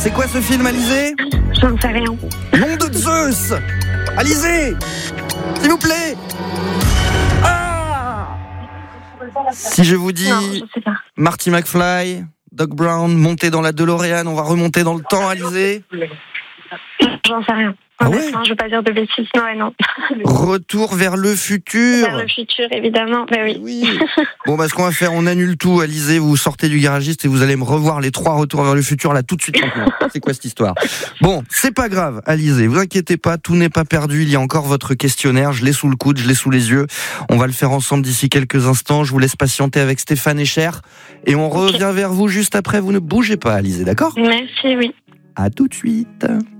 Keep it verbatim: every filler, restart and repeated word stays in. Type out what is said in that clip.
C'est quoi ce film, Alizé? J'en sais rien. Nom de Zeus! Alizé! S'il vous plaît! Ah! Si je vous dis Non, je sais pas. Marty McFly, Doc Brown, montez dans la DeLorean, on va remonter dans le temps, Alizé. J'en sais rien. Ah ouais? Honnêtement, je veux pas dire de bêtises. Non, ouais, non. Retour vers le futur. Vers le futur, évidemment. Ben oui. Oui. Bon, bah, ce qu'on va faire, on annule tout, Alizé, vous sortez du garagiste et vous allez me revoir les trois retours vers le futur, là, tout de suite maintenant. C'est quoi cette histoire? Bon, c'est pas grave, Alizé, vous inquiétez pas, tout n'est pas perdu, il y a encore votre questionnaire, je l'ai sous le coude, je l'ai sous les yeux. On va le faire ensemble d'ici quelques instants, je vous laisse patienter avec Stéphane et Cher, et on revient vers vous juste après, vous ne bougez pas, Alizé, d'accord? Merci, oui. À tout de suite.